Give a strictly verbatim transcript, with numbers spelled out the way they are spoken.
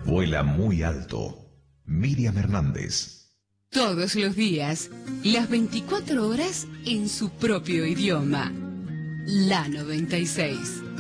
Vuela muy alto. Miriam Hernández. Todos los días, las veinticuatro horas en su propio idioma. La noventa y seis.